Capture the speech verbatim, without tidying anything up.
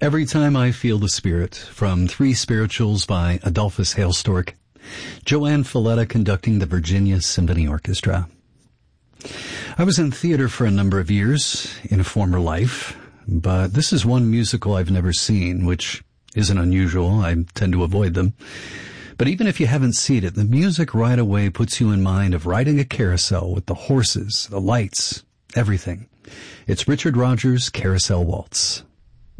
Every Time I Feel the Spirit, from Three Spirituals by Adolphus Hailstork. Joanne Falletta conducting the Virginia Symphony Orchestra. I was in theater for a number of years in a former life, but this is one musical I've never seen, which isn't unusual. I tend to avoid them. But even if you haven't seen it, the music right away puts you in mind of riding a carousel with the horses, the lights, everything. It's Richard Rodgers' Carousel Waltz.